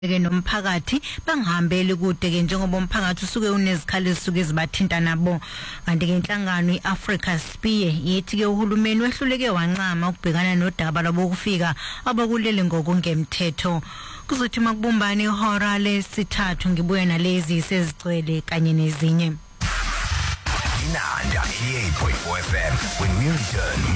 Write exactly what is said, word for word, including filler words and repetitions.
ke nomphakathi bangihambeli kude ke njengoba umphakathi usuke unezikhali ezisuke zibathinta nabo kanti ke inhlangano iAfrica Spear yithi ke uhulumeni wehluleke wancama ukubhekana nodaba labo kufika abakulele ngokungemthetho kuzothi makubumbani ihora lesithathu ngibuye nalezi sezigcwele kanye nezinye Inanda eighty-eight point four F M when we return.